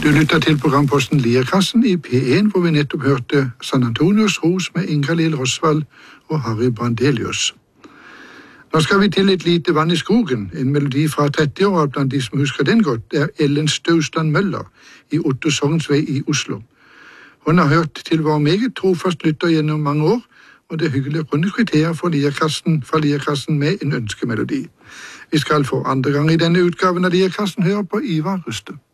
Du lytter til programposten Lierkassen i P1, hvor vi nettopp hørte San Antonios Ros med Ingalill Rosvald og Harry Brandelius. Nå skal vi til et lite vann i skogen. En melodi fra 30-åra blant de som husker den godt, er Ellen Stausland Møller i Otto Sognsvei i Oslo. Hun har hørt til vår meget trofast lytter gjennom mange år, og det er hyggelig å kunne kvittere fra Lierkassen med en ønskemelodi. Vi skal for andre gang i denne utgaven av Lierkassen høre på Ivar Ruste.